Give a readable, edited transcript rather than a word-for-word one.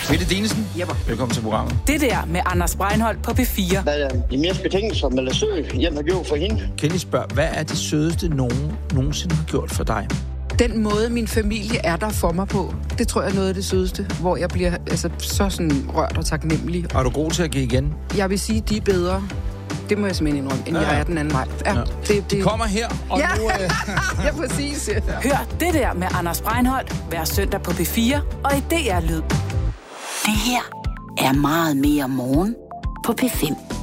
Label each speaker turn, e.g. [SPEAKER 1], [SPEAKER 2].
[SPEAKER 1] Mette Dinesen, velkommen til programmet.
[SPEAKER 2] Det der med Anders Breinholt på P4.
[SPEAKER 3] Hvad er de mest betingelser med søg, jeg har gjort for hende?
[SPEAKER 1] Kenny spørger, hvad er det sødeste, nogen nogensinde har gjort for dig?
[SPEAKER 4] Den måde, min familie er der for mig på, det tror jeg er noget af det sødeste, hvor jeg bliver så sådan rørt og taknemmelig.
[SPEAKER 1] Er du god til at give igen?
[SPEAKER 4] Jeg vil sige, de er bedre. Det må jeg simpelthen indrømme, end jeg er den anden vej. Ja.
[SPEAKER 1] Det kommer her, og nu...
[SPEAKER 4] Ja, præcis. Ja.
[SPEAKER 2] Hør det der med Anders Breinholt hver søndag på P4 og i DR Lyd.
[SPEAKER 5] Det her er meget mere morgen på P5.